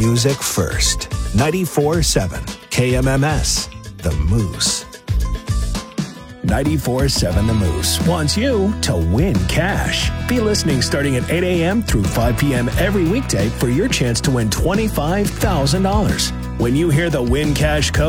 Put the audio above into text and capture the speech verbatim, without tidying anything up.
music first. ninety-four point seven K M M S, The Moose. ninety-four point seven The Moose wants you to win cash. Be listening starting at eight a.m. through five p.m. every weekday for your chance to win twenty-five thousand dollars. When you hear the Win Cash code,